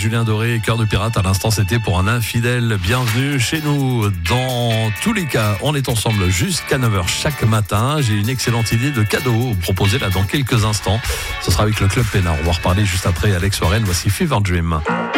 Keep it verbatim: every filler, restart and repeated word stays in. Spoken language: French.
Julien Doré et Cœur de Pirate. À l'instant, c'était pour un infidèle. Bienvenue chez nous. Dans tous les cas, on est ensemble jusqu'à neuf heures chaque matin. J'ai une excellente idée de cadeau à proposer là dans quelques instants. Ce sera avec le Club Pénard. On va reparler juste après Alex Warren. Voici Fever Dream.